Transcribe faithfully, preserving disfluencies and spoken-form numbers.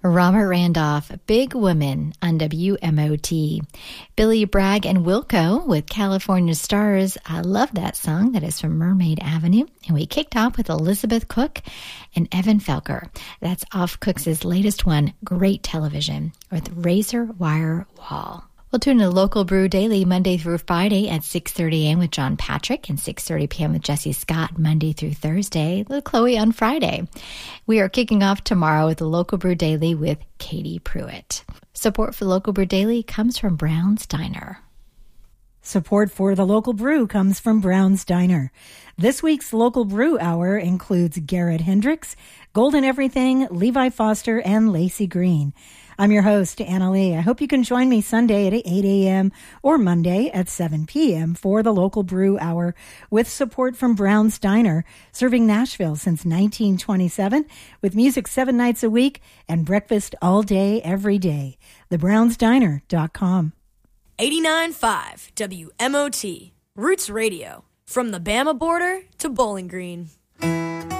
Robert Randolph, Big Women on W M O T. Billy Bragg and Wilco with California Stars. I love that song. That is from Mermaid Avenue. And we kicked off with Elizabeth Cook and Evan Felker. That's off Cooks' latest one, Great Television, with Razor Wire Wall. We'll tune to Local Brew Daily Monday through Friday at six thirty a.m. with John Patrick and six thirty p.m. with Jesse Scott Monday through Thursday, with Chloe on Friday. We are kicking off tomorrow with the Local Brew Daily with Katie Pruitt. Support for Local Brew Daily comes from Brown's Diner. Support for the Local Brew comes from Brown's Diner. This week's Local Brew Hour includes Garrett Hendricks, Golden Everything, Levi Foster, and Lacey Green. I'm your host, Anna Lee. I hope you can join me Sunday at eight a.m. or Monday at seven p.m. for the Local Brew Hour with support from Brown's Diner, serving Nashville since nineteen twenty-seven with music seven nights a week and breakfast all day, every day. the browns diner dot com. eighty-nine point five W M O T, Roots Radio, from the Bama border to Bowling Green.